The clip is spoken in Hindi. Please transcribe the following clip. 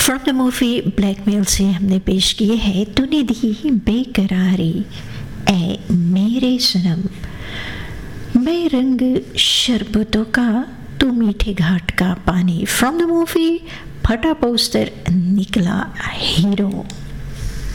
फ्रॉम द मूवी ब्लैकमेल से हमने पेश किए है तूने दी बेकरारी ए मेरे सनम, मैं रंग शरबतों का तू मीठे घाट का पानी। फ्रॉम द मूवी फटा पोस्टर निकला हीरो।